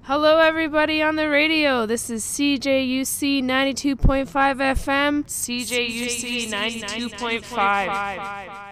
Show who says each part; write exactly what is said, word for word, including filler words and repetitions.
Speaker 1: Hello, everybody on the radio. This is C J U C ninety-two point five F M. C J U C ninety-two point five.